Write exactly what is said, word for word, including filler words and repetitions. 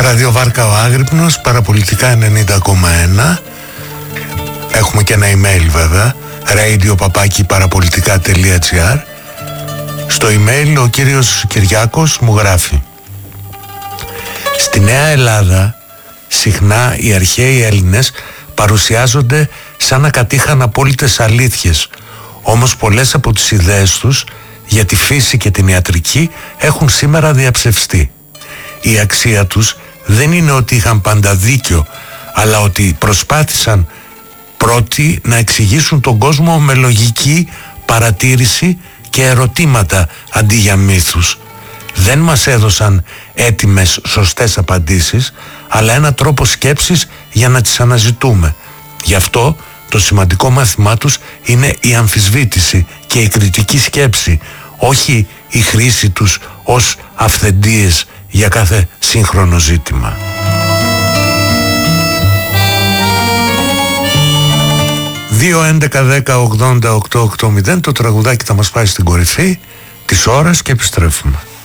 Ραδιοβάρκα ο Άγρυπνος, παραπολιτικά ενενήντα κόμμα ένα. Έχουμε και ένα email βέβαια, radio παπάκι παραπολιτικά τελεία gr. Στο email ο κύριος Κυριάκος μου γράφει: στη Νέα Ελλάδα συχνά οι αρχαίοι Έλληνες παρουσιάζονται σαν να κατήχαν απόλυτες αλήθειες, όμως πολλές από τις ιδέες τους για τη φύση και την ιατρική έχουν σήμερα διαψευστεί. Η αξία τους δεν είναι ότι είχαν πάντα δίκιο, αλλά ότι προσπάθησαν πρώτοι να εξηγήσουν τον κόσμο με λογική παρατήρηση και ερωτήματα αντί για μύθους. Δεν μας έδωσαν έτοιμες σωστές απαντήσεις, αλλά ένα τρόπο σκέψης για να τις αναζητούμε. Γι' αυτό το σημαντικό μάθημά τους είναι η αμφισβήτηση και η κριτική σκέψη, όχι η χρήση τους ως αυθεντίες για κάθε σύγχρονο ζήτημα. δύο έντεκα δέκα ογδόντα οκτώ ογδόντα το τραγουδάκι θα μας πάει στην κορυφή της ώρας και επιστρέφουμε.